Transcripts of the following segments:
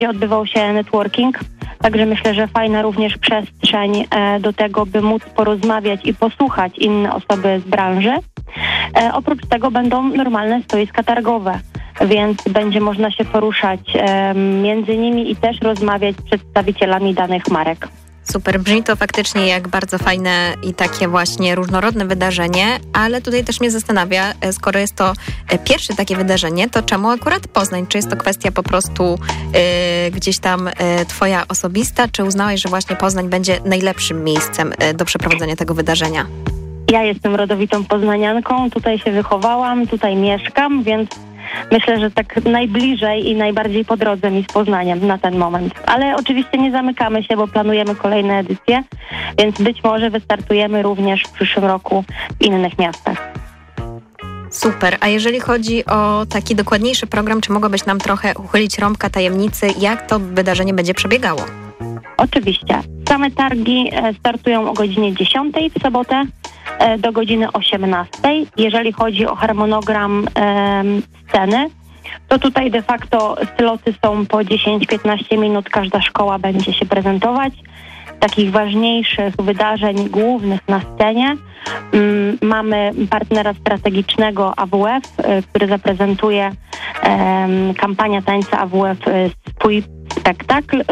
będzie odbywał się networking, także myślę, że fajna również przestrzeń do tego, by móc porozmawiać i posłuchać inne osoby z branży. Oprócz tego będą normalne stoiska targowe, więc będzie można się poruszać między nimi i też rozmawiać z przedstawicielami danych marek. Super, brzmi to faktycznie jak bardzo fajne i takie właśnie różnorodne wydarzenie, ale tutaj też mnie zastanawia, skoro jest to pierwsze takie wydarzenie, to czemu akurat Poznań? Czy jest to kwestia po prostu gdzieś tam twoja osobista, czy uznałeś, że właśnie Poznań będzie najlepszym miejscem do przeprowadzenia tego wydarzenia? Ja jestem rodowitą poznanianką, tutaj się wychowałam, tutaj mieszkam, więc myślę, że tak najbliżej i najbardziej po drodze mi z Poznaniem na ten moment. Ale oczywiście nie zamykamy się, bo planujemy kolejne edycje, więc być może wystartujemy również w przyszłym roku w innych miastach. Super, a jeżeli chodzi o taki dokładniejszy program, czy mogłabyś nam trochę uchylić rąbka tajemnicy, jak to wydarzenie będzie przebiegało? Oczywiście. Same targi startują o godzinie 10 w sobotę do godziny 18. Jeżeli chodzi o harmonogram sceny, to tutaj de facto sloty są po 10-15 minut, każda szkoła będzie się prezentować. Takich ważniejszych wydarzeń głównych na scenie mamy partnera strategicznego AWF, który zaprezentuje kampania tańca AWF swój spektakl.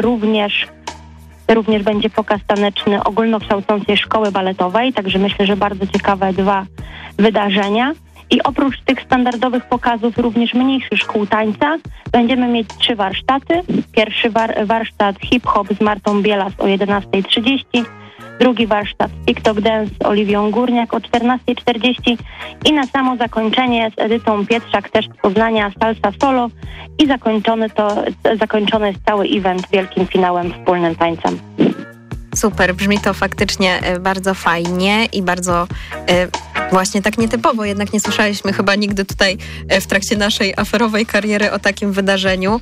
Również będzie pokaz taneczny ogólnokształcącej szkoły baletowej, także myślę, że bardzo ciekawe 2 wydarzenia. I oprócz tych standardowych pokazów również mniejszych szkół tańca będziemy mieć 3 warsztaty. Pierwszy warsztat hip-hop z Martą Bielas o 11:30, drugi warsztat TikTok Dance z Oliwią Górniak o 14:40 i na samo zakończenie z Edytą Pietrzak też z Poznania Salsa Solo i zakończony jest cały event wielkim finałem wspólnym tańcem. Super, brzmi to faktycznie bardzo fajnie i bardzo właśnie tak nietypowo, jednak nie słyszeliśmy chyba nigdy tutaj w trakcie naszej aferowej kariery o takim wydarzeniu.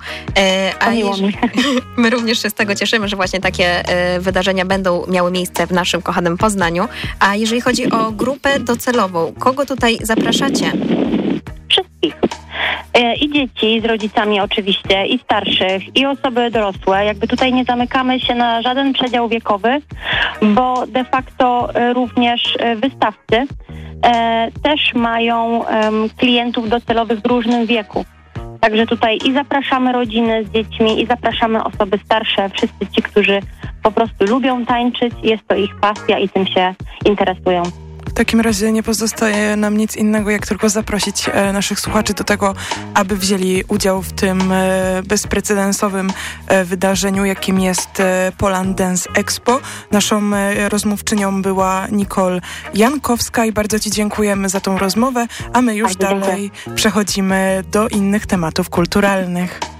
My również się z tego cieszymy, że właśnie takie wydarzenia będą miały miejsce w naszym kochanym Poznaniu. A jeżeli chodzi o grupę docelową, kogo tutaj zapraszacie? Wszystkich. I dzieci z rodzicami oczywiście, i starszych, i osoby dorosłe. Jakby tutaj nie zamykamy się na żaden przedział wiekowy, bo de facto również wystawcy też mają klientów docelowych w różnym wieku. Także tutaj i zapraszamy rodziny z dziećmi, i zapraszamy osoby starsze, wszyscy ci, którzy po prostu lubią tańczyć, jest to ich pasja i tym się interesują. W takim razie nie pozostaje nam nic innego, jak tylko zaprosić naszych słuchaczy do tego, aby wzięli udział w tym bezprecedensowym wydarzeniu, jakim jest Poland Dance Expo. Naszą rozmówczynią była Nicole Jankowska i bardzo Ci dziękujemy za tą rozmowę, a my już dalej przechodzimy do innych tematów kulturalnych.